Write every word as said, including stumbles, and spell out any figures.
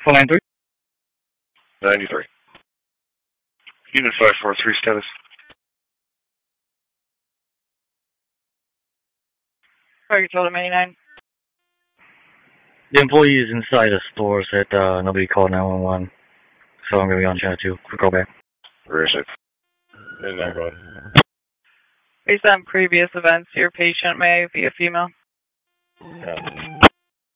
four nine three? ninety-three. Unit five four three status. Target total ninety-nine. The employee is inside a store, said uh, nobody called nine one one. So I'm going to be on channel two. Quick call back. Very safe. And now go ahead. Based on previous events, your patient may be a female. Yeah.